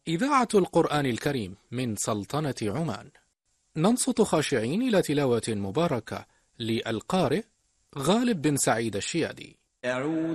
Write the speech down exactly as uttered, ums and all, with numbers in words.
إذاعة القرآن الكريم من سلطنة عمان. ننصت خاشعين إلى تلاوة مباركة للقارئ غالب بن سعيد الشيادي.